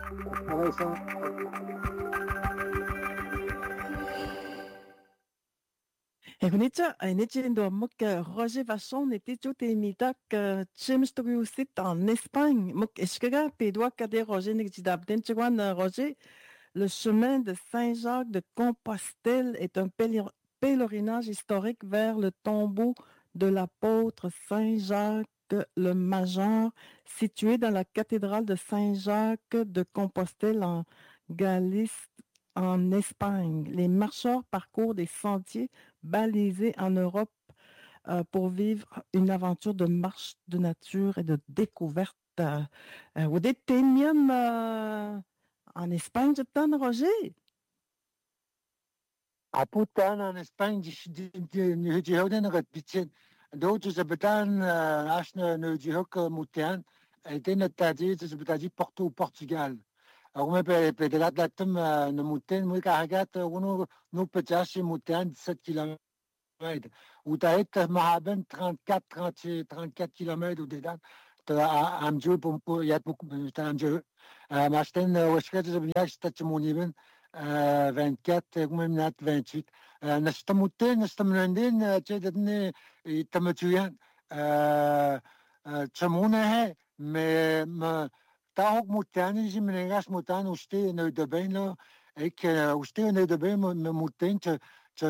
travaille ça. Egunita, ainetiendo mok Roger Vachon était tout imita que James Triusit en Espagne. Mok eskega pedwa kade Roger nexidabden chiguan Roger. Le chemin de Saint-Jacques de Compostelle est un pèlerinage historique vers le tombeau de l'apôtre Saint-Jacques le Major, situé dans la cathédrale de Saint-Jacques de Compostelle en Galice, en Espagne. Les marcheurs parcourent des sentiers balisés en Europe pour vivre une aventure de marche de nature et de découverte. Vous êtes en Espagne, je t'en Roger. Aputan en Espagne, die houden het beetje. Dood is betaan als nu die ook moeten. Ik denk dat die is betaan Portugal. Ook met de laat ne moeten moet kagat uno no pedaci moeten 7 kilometer. Hoe dat het maar ben 34 kilometer hoe dat. Am jo pompo ja beaucoup am jo. Maar stel was het is een jaar dat je moet hebben. 24 ou même 28 نستموتين نستمرندين تشدني تمتويان تشمونها ما تاهوك موتاني جي من غاش موتان وشتي نو دبين لو اك وشتي نو دبين موتين ت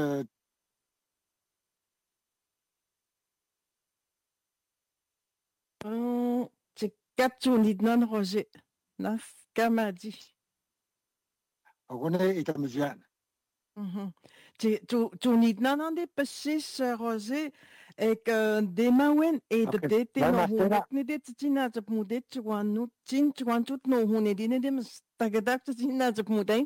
C'est Katsunidnan Roger. Nas Kamadi. غني يتمزيان Tu nid nan an de pesis Roger ek de mawen et de dete no hunek ne de tina zap mudet chuan nu chin chuan tut no hune dine dem tagadak tina zap mudai.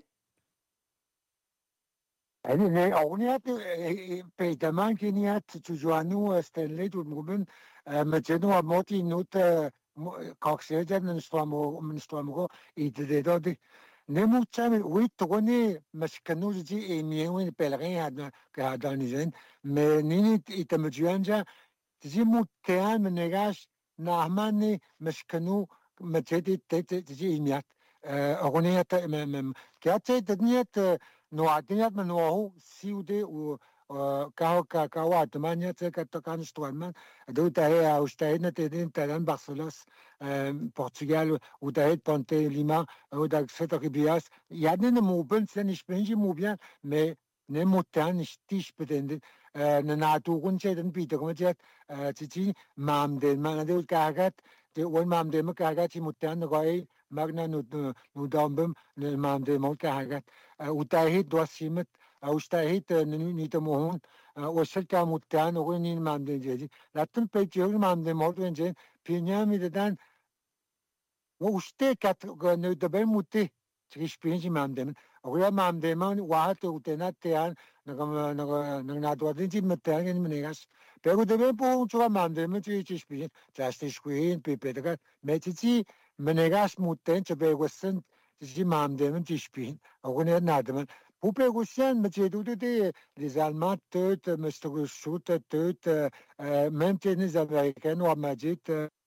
يعني أغنية بيتمان كنيات تجوانو ستانلي والمؤمن مجنو موتي نوت كاكسيجا من استوامو إيدادو دي نمو تشامل ويتغني مشكنو جي إيميوين بلغين هادانيزين منيني إتمجوانجا تجي موتيان من نغاش نعماني مشكنو مجدي تجي إيميات أغنية كاتي تدنيات نوعدنيات من نوعه سيودي و كاوا تمانية كان استوالمان دو تاهي أوشتاهينا تدين تلان بارسلوس برتغال وداهيت بونتي ليما وداك سيتا ريبياس يعني نموبن سنش بنجي موبيان مي نموتان نشتيش بدين ننعطوغن شيدن بيتغم جات تجي مامدين ما ندو كاغات وين مامدين مكاغات يموتان نغاي magna nu dambum ne mam de mol kagat utahit dosimit ustahit ni to mohon osel ka mutan o ni mam de jeji latun pe jog mam de mol wenje pinyami de dan o uste kat ne de be muti trish pinji mam de o ya mam de man wahat utenat tean na do din ti metan ni menegas pero de be po chua mam de me ti spin just screen pe pedra metiti menegas muten be wesen ti mam de me ti spin o ne nadman Poupéroussienne, mais j'ai douté les Allemands, tout, Mr. Shoot, tout, même les Américains, ou Majid,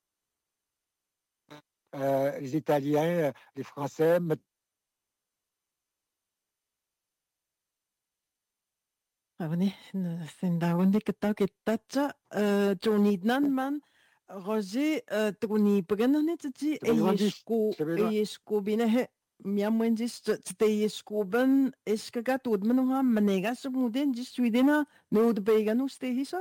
les Italiens, les Français, Avni sendawan de kata ketacha tunidnan man Roger tuni pagana tati eyesku binahe miamwenjis te yeskuban eskaga tudmanuha manega submuden jis swidena no de peganu stehisa.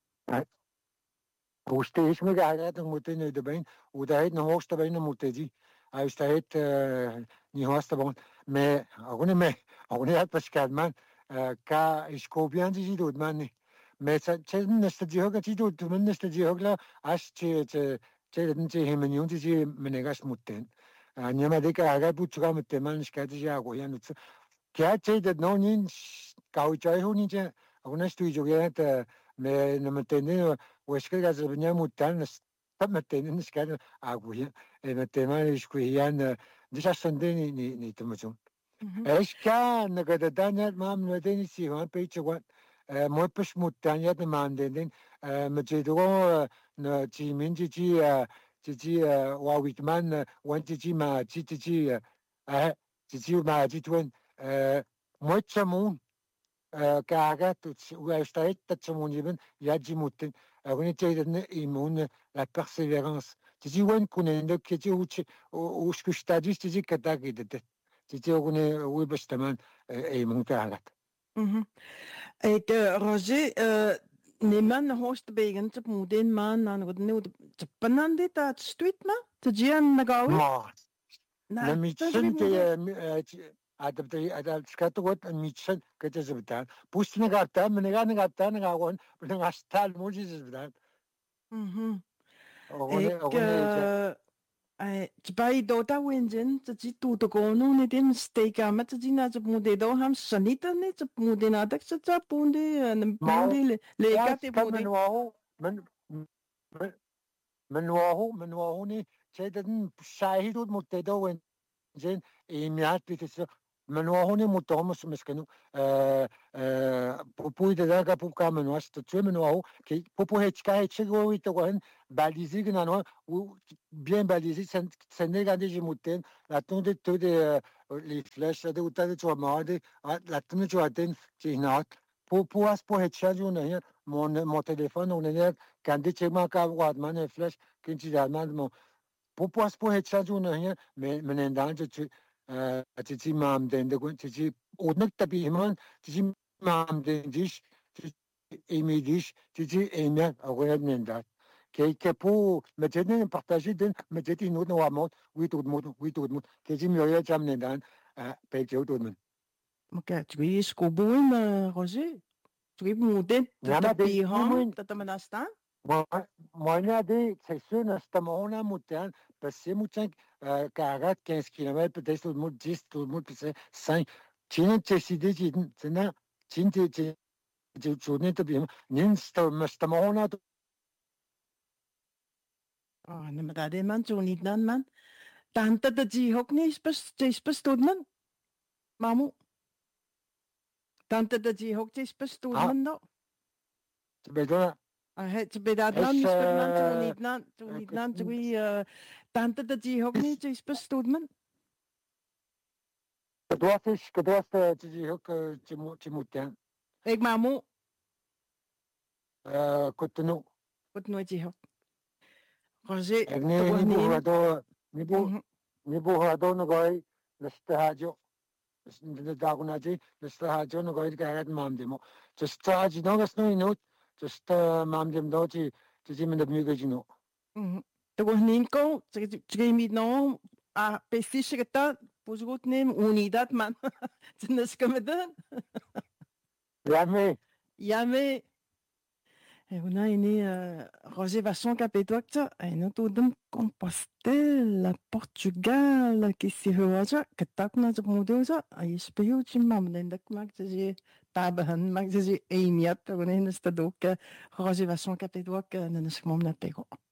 واشتهيت مجا حاجات الموتين يدبين ودهيت نهوش تبين الموتدي اشتهيت نهوش تبين ما أغنية بس كمان كا إسكوبيان تجي دود ماني ما تشين نستديوك تجي دود من نستديوك لا عش تي همنيون تجي منيغاش موتين نيما ديك حاجات بوتشوكا متمان شكات تجي أغويا نتس كيا تي دد نونين كاوچاي هونين تي أغنية ستويجوكيات ما نمتنين وشكل زبنيا موتان تمتنين شكال أغويا متمان شكويان ديش أسندين ني تمجون ايش كان نقدر دانيال ما من وديني سيوان بيتشوان مو بش موتانيات ما عندين مجدو نجي من جي واويتمان وان جي ما جي تجي مع جيتوين موت شمون كاغات واشتريت تشمون يبن يجي موتن ونتيجة إيمون la persévérance تجي وين كنا عندك تجي وش كشتاجيش تجي كتاكي دت تجي وكنا ويبش تمام إيمون كاغات Ik, Roger, neman host begen te moeden man aan het nieuw te panan dit dat stuit ma te gian nagawi ما na نميتشن أدب سكاتوت نميتشن كتزبطان بوست نغابتان نغابتان نغاون بنغاستال موجي زبطان ik te bij dota winjen te ji tu te kono ne din steka ma te ji na te moeden do ham sanita ne te moeden na tak se te punde en punde le kate moeden من وهوني جيدا شاهد متدو زين إيميات بتسر من وهوني متهمس مسكنو بوبو إذا بوكا من واس تسوي من وهو كي بوبو هيتشكا هيتشكو يتوهن باليزي كنا و bien balisé سنة قاعدة جموتين لا تون تو les flèches de uta de chomade la tune choaten chinat بو اس بو هيتشاج ونه mon téléphone on est quand des chema ka wad man flash kin ci dalman mo بو اس بو هيتشاج ونه من عندان تجي مام دين دكون تجي ودنك تبي إيمان تجي مام دين ديش إيمي ديش تجي إيمان أغير من دار كي بو مجدين بارتاجي دين مجدين نود نوامون ويتود كي ميويا جام ندان بيجو دون oké tu is koboen Roger tu moeden te pihan te manastan Moina de session stamona mutan passé mutan 40-15 km peut-être tout le monde 10 tout le monde peut 5 Chine décidé Chine journée de bien nin stamona ne maar dat man zo niet dan man tante de ji hok niet is bestood man mamu tante de ji hok is bestood man no bedona het bij dat dan is zo niet nan tante de ji hok niet is bestood man كدوات تجي هوك تموتان ik mamu كنت نو ji hok Roger نبو هادو نغاي نستهاجو داغوناجي نستهاجو نغاي كهاد مامدمو تستهاجي نغس نو ينوت تست مامدم دوتي تجي من دميغجينو Ninko, mi no a pesishita pusgut nem unidad man. Tienes que me dan. Yame. Una ini Roger Vachon capetoacta, no tudum Compostela, Portugal, que se hoja, que tak na zo mudoza, a ispeu chimam nendak mag je tabahan mag je emiat, onen sta doka Roger Vachon capetoac, nenes mom na pego.